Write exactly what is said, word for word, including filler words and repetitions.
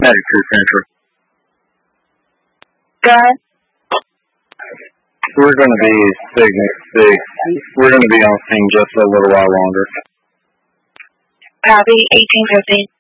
Medic Crew Central. Go ahead. We're going to be Sigma six. We're going to be on scene just a little while longer. Copy, eighteen fifteen.